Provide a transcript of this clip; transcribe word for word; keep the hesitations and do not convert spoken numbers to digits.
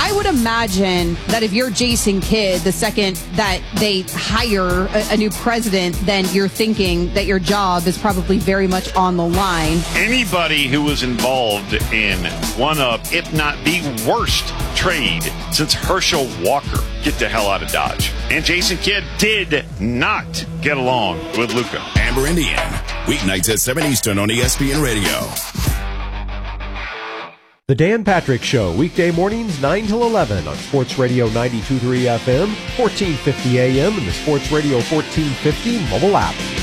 I would imagine that if you're Jason Kidd, the second that they hire a, a new president, then you're thinking that your job is probably very much on the line. Anybody who was involved in one of, if not the worst trade since Herschel Walker, get the hell out of Dodge. And Jason Kidd did not get along with Luka. Amber Indian, weeknights at seven Eastern on E S P N Radio. The Dan Patrick Show, weekday mornings nine till eleven on Sports Radio ninety-two point three F M, fourteen fifty A M, and the Sports Radio fourteen fifty mobile app.